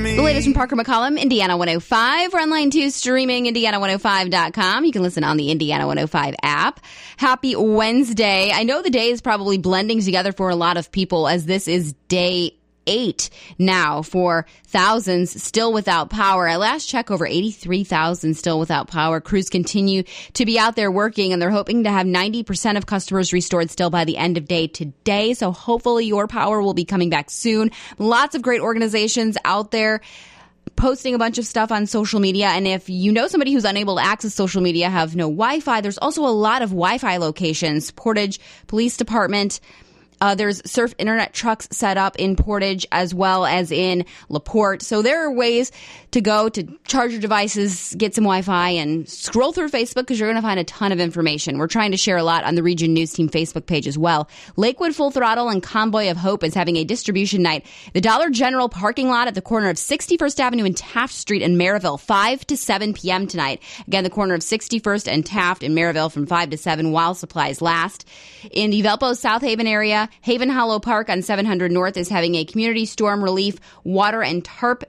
The latest from Parker McCollum, Indiana 105. We're online too, streaming Indiana105.com. You can listen on the Indiana 105 app. Happy Wednesday. I know the day is probably blending together for a lot of people as this is day 8 now for thousands still without power. At last check, over 83,000 still without power. Crews continue to be out there working, and they're hoping to have 90% of customers restored still by the end of day today. So hopefully your power will be coming back soon. Lots of great organizations out there posting a bunch of stuff on social media. And if you know somebody who's unable to access social media, have no Wi-Fi, there's also a lot of Wi-Fi locations. Portage Police Department. There's surf internet trucks set up in Portage as well as in LaPorte. So there are ways to go to charge your devices, get some Wi-Fi, and scroll through Facebook because you're going to find a ton of information. We're trying to share a lot on the Region News Team Facebook page as well. Lakewood Full Throttle and Convoy of Hope is having a distribution night. The Dollar General parking lot at the corner of 61st Avenue and Taft Street in Maryville, 5 to 7 p.m. tonight. Again, the corner of 61st and Taft in Maryville from 5 to 7 while supplies last. In the Valpo South Haven area, Haven Hollow Park on 700 North is having a community storm relief water and tarp